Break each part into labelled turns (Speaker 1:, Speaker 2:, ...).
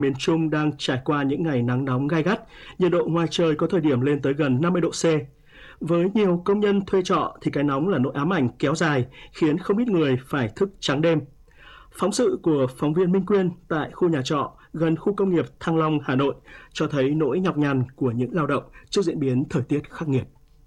Speaker 1: Miền Trung đang trải qua những ngày nắng nóng gay gắt, nhiệt độ ngoài trời có thời điểm lên tới gần 50 độ C. Với nhiều công nhân thuê trọ thì cái nóng là nỗi ám ảnh kéo dài, khiến không ít người phải thức trắng đêm. Phóng sự của phóng viên Minh Quyên tại khu nhà trọ gần khu công nghiệp Thăng Long, Hà Nội cho thấy nỗi nhọc nhằn của những lao động trước diễn biến thời tiết khắc nghiệt.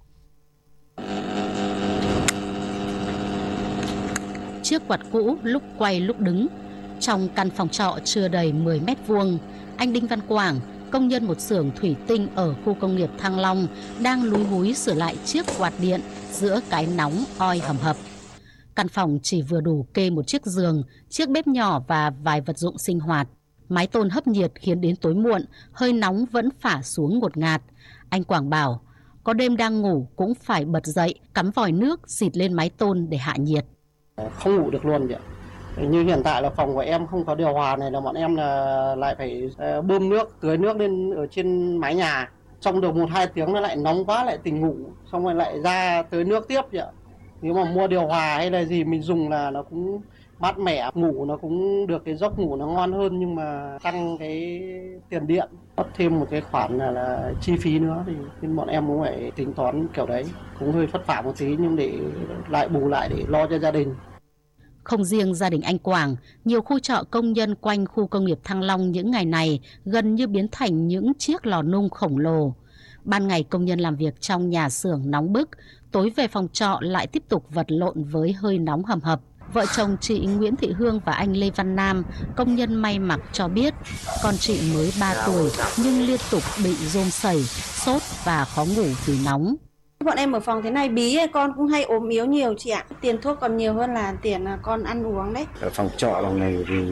Speaker 2: Chiếc quạt cũ lúc quay lúc đứng. Trong căn phòng trọ chưa đầy 10 mét vuông, anh Đinh Văn Quảng, công nhân một xưởng thủy tinh ở khu công nghiệp Thăng Long, đang lúi húi sửa lại chiếc quạt điện giữa cái nóng oi hầm hập. Căn phòng chỉ vừa đủ kê một chiếc giường, chiếc bếp nhỏ và vài vật dụng sinh hoạt. Mái tôn hấp nhiệt khiến đến tối muộn, hơi nóng vẫn phả xuống ngột ngạt. Anh Quảng bảo, có đêm đang ngủ cũng phải bật dậy, cắm vòi nước xịt lên mái tôn để hạ nhiệt.
Speaker 3: Không ngủ được luôn vậy. Như hiện tại là phòng của em không có điều hòa này, là bọn em là lại phải bơm nước, tưới nước lên ở trên mái nhà. Trong được 1-2 tiếng nó lại nóng quá, lại tỉnh ngủ, xong rồi lại ra tưới nước tiếp vậy. Nếu mà mua điều hòa hay là gì mình dùng là nó cũng mát mẻ, ngủ nó cũng được cái giấc ngủ nó ngon hơn, nhưng mà tăng cái tiền điện, mất thêm một cái khoản là chi phí nữa thì nên bọn em cũng phải tính toán kiểu đấy, cũng hơi vất vả một tí nhưng để lại bù lại để lo cho gia đình.
Speaker 2: Không riêng gia đình anh Quảng, nhiều khu trọ công nhân quanh khu công nghiệp Thăng Long những ngày này gần như biến thành những chiếc lò nung khổng lồ. Ban ngày công nhân làm việc trong nhà xưởng nóng bức, tối về phòng trọ lại tiếp tục vật lộn với hơi nóng hầm hập. Vợ chồng chị Nguyễn Thị Hương và anh Lê Văn Nam, công nhân may mặc cho biết, con chị mới 3 tuổi nhưng liên tục bị rôm sẩy, sốt và khó ngủ vì nóng.
Speaker 4: Bọn em ở phòng thế này bí con cũng hay ốm yếu nhiều chị ạ. Tiền thuốc còn nhiều hơn là tiền con ăn uống đấy.
Speaker 5: Ở phòng trọ lòng này thì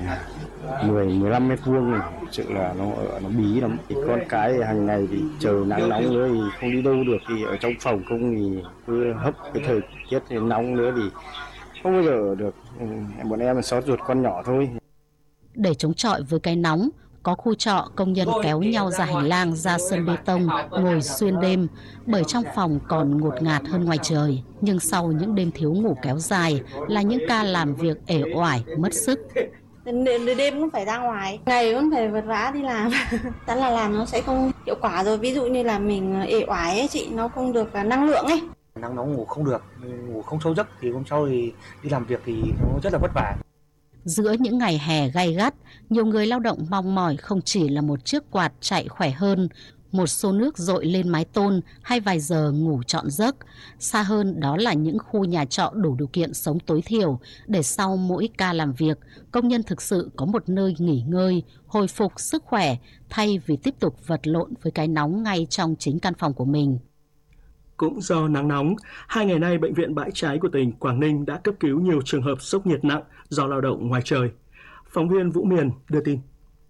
Speaker 5: 10-15 mét vuông này, thực sự là nó bí lắm. Thì con cái thì hàng ngày thì trời nắng nóng nữa thì không đi đâu được, thì ở trong phòng không thì cứ hấp cái thời tiết thì nóng nữa thì không bao giờ ở được. Bọn em xót ruột con nhỏ thôi.
Speaker 2: Để chống chọi với cái nóng, có khu trọ công nhân kéo nhau ra hành lang, ra sân bê tông, ngồi xuyên đêm, bởi trong phòng còn ngột ngạt hơn ngoài trời. Nhưng sau những đêm thiếu ngủ kéo dài là những ca làm việc uể oải, mất sức.
Speaker 4: Đêm cũng phải ra ngoài, ngày cũng phải vật vã đi làm. Chắc là làm nó sẽ không hiệu quả rồi, ví dụ như là mình uể oải ấy chị, nó không được năng lượng ấy.
Speaker 6: Nắng nóng ngủ không được, ngủ không sâu giấc thì hôm sau thì đi làm việc thì nó rất là vất vả.
Speaker 2: Giữa những ngày hè gay gắt, nhiều người lao động mong mỏi không chỉ là một chiếc quạt chạy khỏe hơn, một xô nước dội lên mái tôn hay vài giờ ngủ trọn giấc. Xa hơn đó là những khu nhà trọ đủ điều kiện sống tối thiểu để sau mỗi ca làm việc, công nhân thực sự có một nơi nghỉ ngơi, hồi phục sức khỏe thay vì tiếp tục vật lộn với cái nóng ngay trong chính căn phòng của mình.
Speaker 1: Cũng do nắng nóng, 2 ngày nay Bệnh viện Bãi Cháy của tỉnh Quảng Ninh đã cấp cứu nhiều trường hợp sốc nhiệt nặng do lao động ngoài trời. Phóng viên Vũ Miền đưa tin.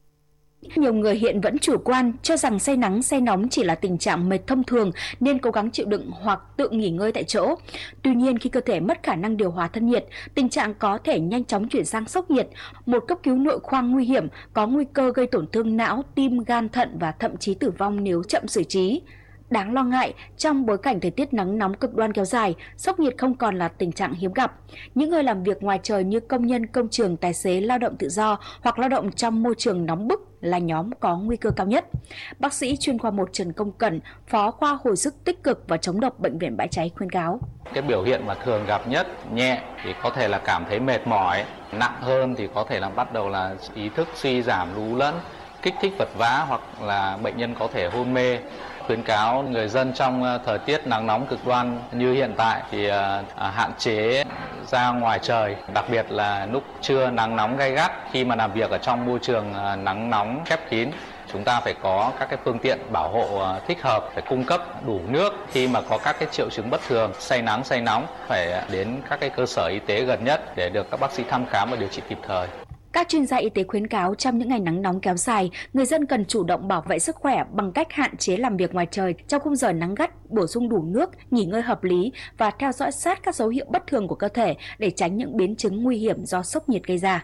Speaker 7: Nhiều người hiện vẫn chủ quan cho rằng say nắng, say nóng chỉ là tình trạng mệt thông thường nên cố gắng chịu đựng hoặc tự nghỉ ngơi tại chỗ. Tuy nhiên, khi cơ thể mất khả năng điều hòa thân nhiệt, tình trạng có thể nhanh chóng chuyển sang sốc nhiệt, một cấp cứu nội khoa nguy hiểm, có nguy cơ gây tổn thương não, tim, gan, thận và thậm chí tử vong nếu chậm xử trí. Đáng lo ngại, trong bối cảnh thời tiết nắng nóng cực đoan kéo dài, sốc nhiệt không còn là tình trạng hiếm gặp. Những người làm việc ngoài trời như công nhân, công trường, tài xế, lao động tự do hoặc lao động trong môi trường nóng bức là nhóm có nguy cơ cao nhất. Bác sĩ chuyên khoa 1 Trần Công Cẩn, Phó khoa hồi sức tích cực và chống độc Bệnh viện Bãi Cháy khuyên cáo.
Speaker 8: Cái biểu hiện mà thường gặp nhất nhẹ thì có thể là cảm thấy mệt mỏi, nặng hơn thì có thể là bắt đầu là ý thức suy giảm, lú lẫn, kích thích vật vã hoặc là bệnh nhân có thể hôn mê. Khuyến cáo người dân trong thời tiết nắng nóng cực đoan như hiện tại thì hạn chế ra ngoài trời, đặc biệt là lúc trưa nắng nóng gay gắt. Khi mà làm việc ở trong môi trường nắng nóng khép kín, chúng ta phải có các cái phương tiện bảo hộ thích hợp, phải cung cấp đủ nước. Khi mà có các cái triệu chứng bất thường, say nắng, say nóng, phải đến các cái cơ sở y tế gần nhất để được các bác sĩ thăm khám và điều trị kịp thời.
Speaker 7: Các chuyên gia y tế khuyến cáo trong những ngày nắng nóng kéo dài, người dân cần chủ động bảo vệ sức khỏe bằng cách hạn chế làm việc ngoài trời trong khung giờ nắng gắt, bổ sung đủ nước, nghỉ ngơi hợp lý và theo dõi sát các dấu hiệu bất thường của cơ thể để tránh những biến chứng nguy hiểm do sốc nhiệt gây ra.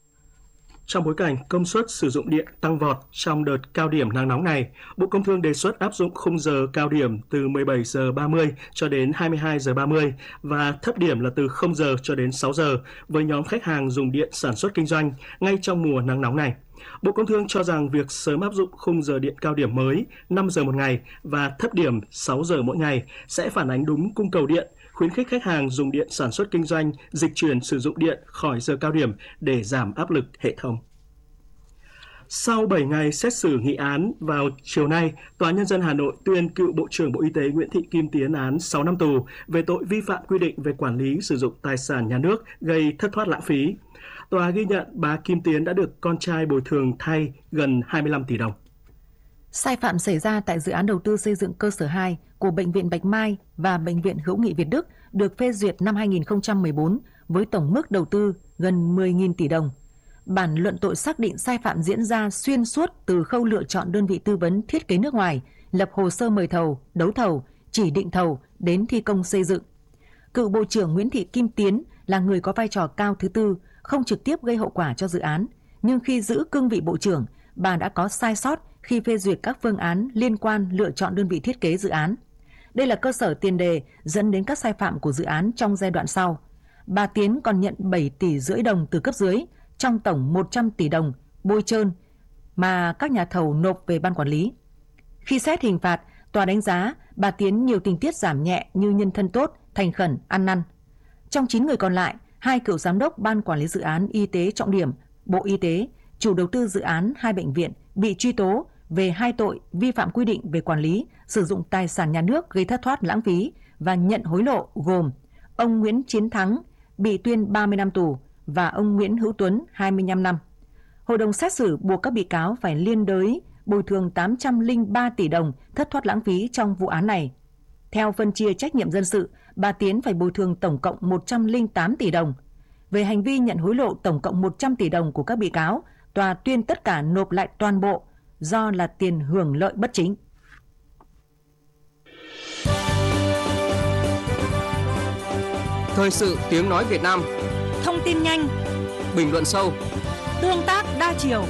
Speaker 1: Trong bối cảnh công suất sử dụng điện tăng vọt trong đợt cao điểm nắng nóng này, Bộ Công Thương đề xuất áp dụng khung giờ cao điểm từ 17 giờ 30 cho đến 22 giờ 30 và thấp điểm là từ 0 giờ cho đến 6 giờ với nhóm khách hàng dùng điện sản xuất kinh doanh ngay trong mùa nắng nóng này. Bộ Công Thương cho rằng việc sớm áp dụng khung giờ điện cao điểm mới 5 giờ một ngày và thấp điểm 6 giờ mỗi ngày sẽ phản ánh đúng cung cầu điện, khuyến khích khách hàng dùng điện sản xuất kinh doanh, dịch chuyển sử dụng điện khỏi giờ cao điểm để giảm áp lực hệ thống. Sau 7 ngày xét xử nghị án, vào chiều nay, Tòa Nhân dân Hà Nội tuyên cựu Bộ trưởng Bộ Y tế Nguyễn Thị Kim Tiến án 6 năm tù về tội vi phạm quy định về quản lý sử dụng tài sản nhà nước gây thất thoát lãng phí. Tòa ghi nhận bà Kim Tiến đã được con trai bồi thường thay gần 25 tỷ đồng.
Speaker 9: Sai phạm xảy ra tại dự án đầu tư xây dựng cơ sở 2 của Bệnh viện Bạch Mai và Bệnh viện Hữu nghị Việt Đức được phê duyệt năm 2014 với tổng mức đầu tư gần 10.000 tỷ đồng. Bản luận tội xác định sai phạm diễn ra xuyên suốt từ khâu lựa chọn đơn vị tư vấn thiết kế nước ngoài, lập hồ sơ mời thầu, đấu thầu, chỉ định thầu đến thi công xây dựng. Cựu Bộ trưởng Nguyễn Thị Kim Tiến là người có vai trò cao thứ tư, không trực tiếp gây hậu quả cho dự án, nhưng khi giữ cương vị Bộ trưởng, bà đã có sai sót khi phê duyệt các phương án liên quan lựa chọn đơn vị thiết kế dự án. Đây là cơ sở tiền đề dẫn đến các sai phạm của dự án trong giai đoạn sau. Bà Tiến còn nhận 7,5 tỷ đồng từ cấp dưới, trong tổng 100 tỷ đồng bôi trơn mà các nhà thầu nộp về ban quản lý. Khi xét hình phạt, tòa đánh giá bà Tiến nhiều tình tiết giảm nhẹ như nhân thân tốt, thành khẩn, ăn năn. Trong 9 người còn lại, 2 cựu giám đốc ban quản lý dự án y tế trọng điểm, Bộ Y tế, chủ đầu tư dự án 2 bệnh viện bị truy tố về 2 tội vi phạm quy định về quản lý sử dụng tài sản nhà nước gây thất thoát lãng phí và nhận hối lộ, gồm ông Nguyễn Chiến Thắng bị tuyên 30 năm tù và ông Nguyễn Hữu Tuấn 25 năm. Hội đồng xét xử buộc các bị cáo phải liên đới bồi thường 803 tỷ đồng thất thoát lãng phí trong vụ án này. Theo phân chia trách nhiệm dân sự, bà Tiến phải bồi thường tổng cộng 108 tỷ đồng. Về hành vi nhận hối lộ tổng cộng 100 tỷ đồng của các bị cáo, tòa tuyên tất cả nộp lại toàn bộ do là tiền hưởng lợi bất chính.
Speaker 10: Thời sự tiếng nói Việt Nam.
Speaker 11: Thông tin nhanh,
Speaker 10: bình luận sâu,
Speaker 11: tương tác đa chiều.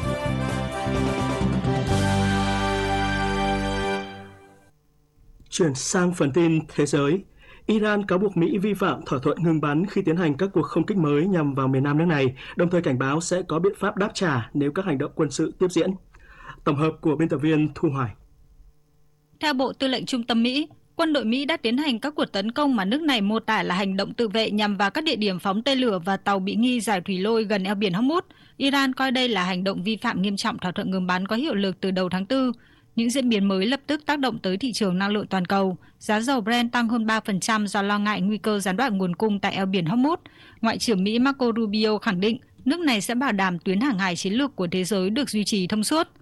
Speaker 1: Chuyển sang phần tin thế giới. Iran cáo buộc Mỹ vi phạm thỏa thuận ngừng bắn khi tiến hành các cuộc không kích mới nhằm vào miền Nam nước này, đồng thời cảnh báo sẽ có biện pháp đáp trả nếu các hành động quân sự tiếp diễn. Tổng hợp của biên tập viên Thu Hoài.
Speaker 12: Theo Bộ Tư lệnh Trung tâm Mỹ, quân đội Mỹ đã tiến hành các cuộc tấn công mà nước này mô tả là hành động tự vệ nhằm vào các địa điểm phóng tên lửa và tàu bị nghi giải thủy lôi gần eo biển Hormuz. Iran coi đây là hành động vi phạm nghiêm trọng thỏa thuận ngừng bắn có hiệu lực từ đầu tháng 4. Những diễn biến mới lập tức tác động tới thị trường năng lượng toàn cầu. Giá dầu Brent tăng hơn 3% do lo ngại nguy cơ gián đoạn nguồn cung tại eo biển Hormuz. Ngoại trưởng Mỹ Marco Rubio khẳng định nước này sẽ bảo đảm tuyến hàng hải chiến lược của thế giới được duy trì thông suốt.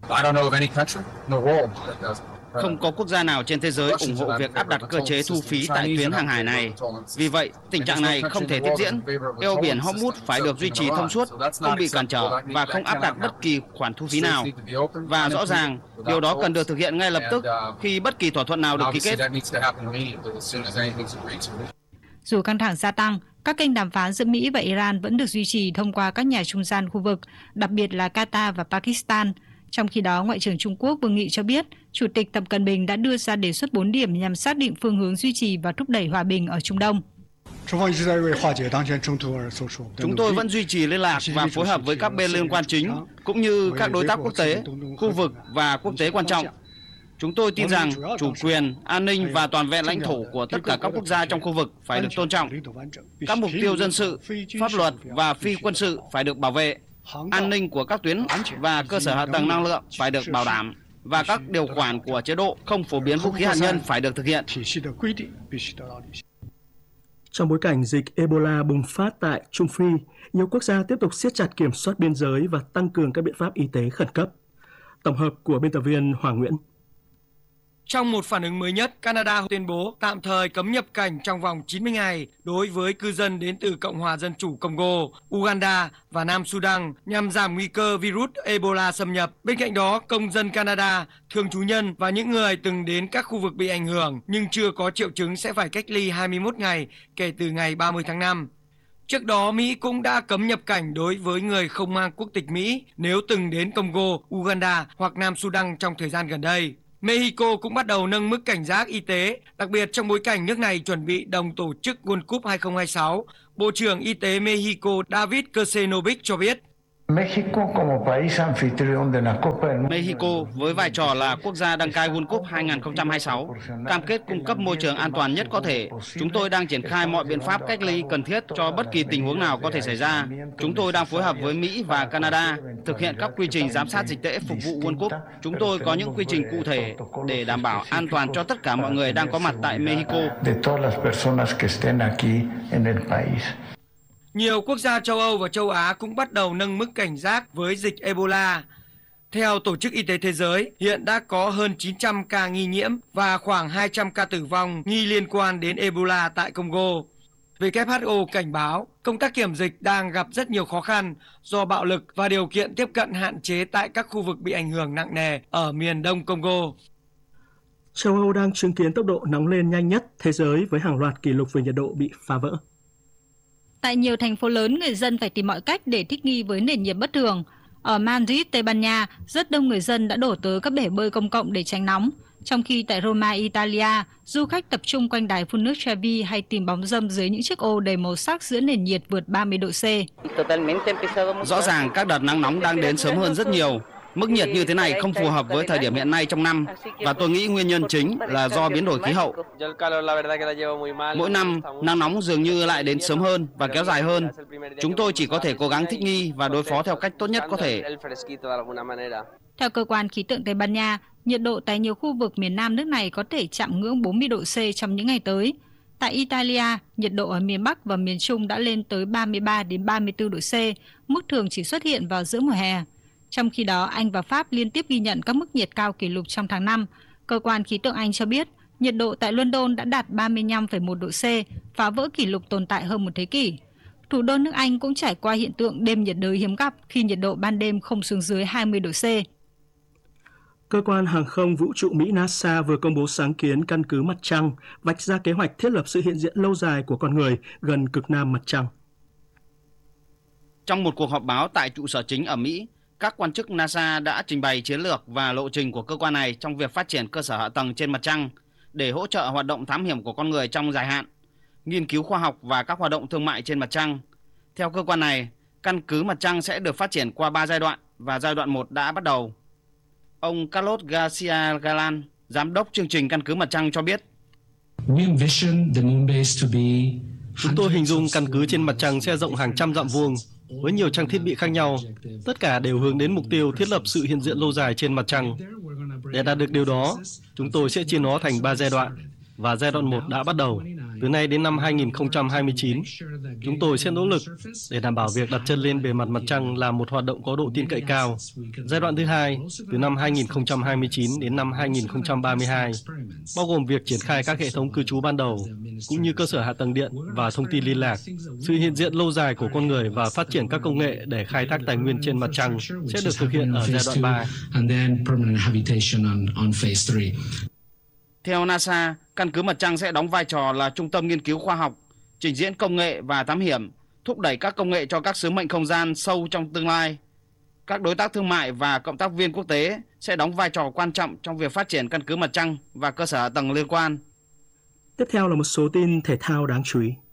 Speaker 13: Không có quốc gia nào trên thế giới ủng hộ việc áp đặt cơ chế thu phí tại tuyến hàng hải này. Vì vậy, tình trạng này không thể tiếp diễn. Eo biển Hormuz phải được duy trì thông suốt, không bị cản trở và không áp đặt bất kỳ khoản thu phí nào. Và rõ ràng, điều đó cần được thực hiện ngay lập tức khi bất kỳ thỏa thuận nào được ký kết.
Speaker 12: Dù căng thẳng gia tăng, các kênh đàm phán giữa Mỹ và Iran vẫn được duy trì thông qua các nhà trung gian khu vực, đặc biệt là Qatar và Pakistan. Trong khi đó, Ngoại trưởng Trung Quốc Vương Nghị cho biết, Chủ tịch Tập Cận Bình đã đưa ra đề xuất 4 điểm nhằm xác định phương hướng duy trì và thúc đẩy hòa bình ở Trung Đông.
Speaker 13: Chúng tôi vẫn duy trì liên lạc và phối hợp với các bên liên quan chính, cũng như các đối tác quốc tế, khu vực và quốc tế quan trọng. Chúng tôi tin rằng chủ quyền, an ninh và toàn vẹn lãnh thổ của tất cả các quốc gia trong khu vực phải được tôn trọng. Các mục tiêu dân sự, pháp luật và phi quân sự phải được bảo vệ. An ninh của các tuyến và cơ sở hạ tầng năng lượng phải được bảo đảm và các điều khoản của chế độ không phổ biến vũ khí hạt nhân phải được thực hiện.
Speaker 1: Trong bối cảnh dịch Ebola bùng phát tại Trung Phi, nhiều quốc gia tiếp tục siết chặt kiểm soát biên giới và tăng cường các biện pháp y tế khẩn cấp. Tổng hợp của biên tập viên Hoàng Nguyễn.
Speaker 14: Trong một phản ứng mới nhất, Canada tuyên bố tạm thời cấm nhập cảnh trong vòng 90 ngày đối với cư dân đến từ Cộng hòa Dân chủ Congo, Uganda và Nam Sudan nhằm giảm nguy cơ virus Ebola xâm nhập. Bên cạnh đó, công dân Canada, thường trú nhân và những người từng đến các khu vực bị ảnh hưởng nhưng chưa có triệu chứng sẽ phải cách ly 21 ngày kể từ ngày 30 tháng 5. Trước đó, Mỹ cũng đã cấm nhập cảnh đối với người không mang quốc tịch Mỹ nếu từng đến Congo, Uganda hoặc Nam Sudan trong thời gian gần đây. Mexico cũng bắt đầu nâng mức cảnh giác y tế, đặc biệt trong bối cảnh nước này chuẩn bị đồng tổ chức World Cup 2026. Bộ trưởng Y tế Mexico David Kushenovic cho biết.
Speaker 13: Mexico với vai trò là quốc gia đăng cai World Cup 2026 cam kết cung cấp môi trường an toàn nhất có thể. Chúng tôi đang triển khai mọi biện pháp cách ly cần thiết cho bất kỳ tình huống nào có thể xảy ra. Chúng tôi đang phối hợp với Mỹ và Canada thực hiện các quy trình giám sát dịch tễ phục vụ World Cup. Chúng tôi có những quy trình cụ thể để đảm bảo an toàn cho tất cả mọi người đang có mặt tại Mexico.
Speaker 14: Nhiều quốc gia châu Âu và châu Á cũng bắt đầu nâng mức cảnh giác với dịch Ebola. Theo Tổ chức Y tế Thế giới, hiện đã có hơn 900 ca nghi nhiễm và khoảng 200 ca tử vong nghi liên quan đến Ebola tại Congo. WHO cảnh báo công tác kiểm dịch đang gặp rất nhiều khó khăn do bạo lực và điều kiện tiếp cận hạn chế tại các khu vực bị ảnh hưởng nặng nề ở miền đông Congo.
Speaker 1: Châu Âu đang chứng kiến tốc độ nóng lên nhanh nhất thế giới với hàng loạt kỷ lục về nhiệt độ bị phá vỡ.
Speaker 12: Tại nhiều thành phố lớn, người dân phải tìm mọi cách để thích nghi với nền nhiệt bất thường. Ở Madrid, Tây Ban Nha, rất đông người dân đã đổ tới các bể bơi công cộng để tránh nóng. Trong khi tại Roma, Italia, du khách tập trung quanh đài phun nước Trevi hay tìm bóng râm dưới những chiếc ô đầy màu sắc giữa nền nhiệt vượt 30 độ C.
Speaker 13: Rõ ràng các đợt nắng nóng đang đến sớm hơn rất nhiều. Mức nhiệt như thế này không phù hợp với thời điểm hiện nay trong năm và tôi nghĩ nguyên nhân chính là do biến đổi khí hậu. Mỗi năm, nắng nóng dường như lại đến sớm hơn và kéo dài hơn. Chúng tôi chỉ có thể cố gắng thích nghi và đối phó theo cách tốt nhất có thể.
Speaker 12: Theo cơ quan khí tượng Tây Ban Nha, nhiệt độ tại nhiều khu vực miền Nam nước này có thể chạm ngưỡng 40 độ C trong những ngày tới. Tại Italia, nhiệt độ ở miền Bắc và miền Trung đã lên tới 33 đến 34 độ C, mức thường chỉ xuất hiện vào giữa mùa hè. Trong khi đó, Anh và Pháp liên tiếp ghi nhận các mức nhiệt cao kỷ lục trong tháng 5. Cơ quan khí tượng Anh cho biết, nhiệt độ tại London đã đạt 35,1 độ C, phá vỡ kỷ lục tồn tại hơn một thế kỷ. Thủ đô nước Anh cũng trải qua hiện tượng đêm nhiệt đới hiếm gặp khi nhiệt độ ban đêm không xuống dưới 20 độ C.
Speaker 1: Cơ quan hàng không vũ trụ Mỹ NASA vừa công bố sáng kiến căn cứ mặt trăng, vạch ra kế hoạch thiết lập sự hiện diện lâu dài của con người gần cực nam mặt trăng.
Speaker 13: Trong một cuộc họp báo tại trụ sở chính ở Mỹ, các quan chức NASA đã trình bày chiến lược và lộ trình của cơ quan này trong việc phát triển cơ sở hạ tầng trên mặt trăng để hỗ trợ hoạt động thám hiểm của con người trong dài hạn, nghiên cứu khoa học và các hoạt động thương mại trên mặt trăng. Theo cơ quan này, căn cứ mặt trăng sẽ được phát triển qua 3 giai đoạn và giai đoạn 1 đã bắt đầu. Ông Carlos Garcia Galan, giám đốc chương trình căn cứ mặt trăng cho biết.
Speaker 15: Chúng tôi hình dung căn cứ trên mặt trăng sẽ rộng hàng trăm dặm vuông với nhiều trang thiết bị khác nhau. Tất cả đều hướng đến mục tiêu thiết lập sự hiện diện lâu dài trên mặt trăng. Để đạt được điều đó, chúng tôi sẽ chia nó thành 3 giai đoạn và giai đoạn 1 đã bắt đầu. Từ nay đến năm 2029, chúng tôi sẽ nỗ lực để đảm bảo việc đặt chân lên bề mặt mặt trăng là một hoạt động có độ tin cậy cao. Giai đoạn thứ hai, từ năm 2029 đến năm 2032, bao gồm việc triển khai các hệ thống cư trú ban đầu, cũng như cơ sở hạ tầng điện và thông tin liên lạc. Sự hiện diện lâu dài của con người và phát triển các công nghệ để khai thác tài nguyên trên mặt trăng sẽ được thực hiện ở giai đoạn 3.
Speaker 13: Theo NASA, căn cứ mặt trăng sẽ đóng vai trò là trung tâm nghiên cứu khoa học, trình diễn công nghệ và thám hiểm, thúc đẩy các công nghệ cho các sứ mệnh không gian sâu trong tương lai. Các đối tác thương mại và cộng tác viên quốc tế sẽ đóng vai trò quan trọng trong việc phát triển căn cứ mặt trăng và cơ sở hạ tầng liên quan.
Speaker 1: Tiếp theo là một số tin thể thao đáng chú ý.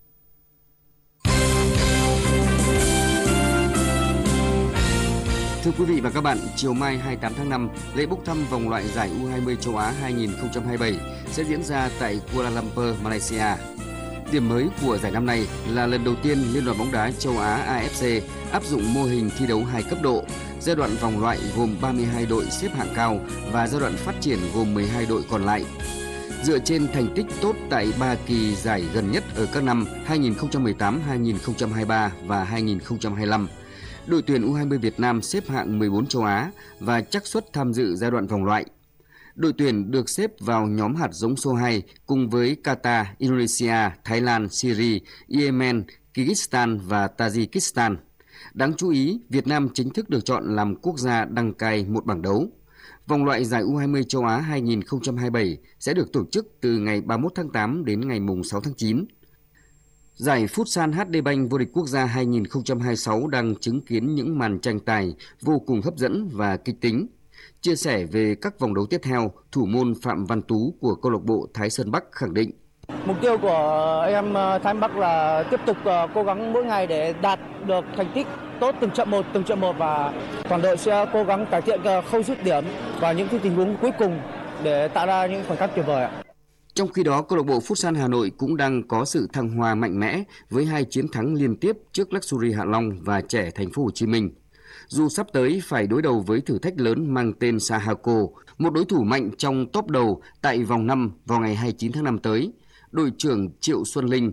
Speaker 10: Thưa quý vị và các bạn, chiều mai 28 tháng 5, lễ bốc thăm vòng loại giải U20 châu Á 2027 sẽ diễn ra tại Kuala Lumpur, Malaysia. Điểm mới của giải năm nay là lần đầu tiên Liên đoàn bóng đá châu Á AFC áp dụng mô hình thi đấu 2 cấp độ, giai đoạn vòng loại gồm 32 đội xếp hạng cao và giai đoạn phát triển gồm 12 đội còn lại. Dựa trên thành tích tốt tại 3 kỳ giải gần nhất ở các năm 2018, 2023 và 2025, đội tuyển U20 Việt Nam xếp hạng 14 châu Á và xác suất tham dự giai đoạn vòng loại. Đội tuyển được xếp vào nhóm hạt giống số 2 cùng với Qatar, Indonesia, Thái Lan, Syria, Yemen, Kyrgyzstan và Tajikistan. Đáng chú ý, Việt Nam chính thức được chọn làm quốc gia đăng cai một bảng đấu. Vòng loại giải U20 châu Á 2027 sẽ được tổ chức từ ngày 31 tháng 8 đến ngày 6 tháng 9. Giải Futsal HD Bank vô địch quốc gia 2026 đang chứng kiến những màn tranh tài vô cùng hấp dẫn và kịch tính. Chia sẻ về các vòng đấu tiếp theo, thủ môn Phạm Văn Tú của câu lạc bộ Thái Sơn Bắc khẳng định:
Speaker 3: Mục tiêu của em Thái Bắc là tiếp tục cố gắng mỗi ngày để đạt được thành tích
Speaker 6: tốt từng trận một và toàn đội sẽ cố gắng cải thiện khâu dứt điểm và những tình huống cuối cùng để tạo ra những khoảnh khắc tuyệt vời ạ.
Speaker 10: Trong khi đó, câu lạc bộ Futsal Hà Nội cũng đang có sự thăng hoa mạnh mẽ với 2 chiến thắng liên tiếp trước Luxury Hạ Long và Trẻ Thành phố Hồ Chí Minh. Dù sắp tới phải đối đầu với thử thách lớn mang tên Sahako, một đối thủ mạnh trong top đầu tại vòng 5 vào ngày 29 tháng 5 tới, đội trưởng Triệu Xuân Linh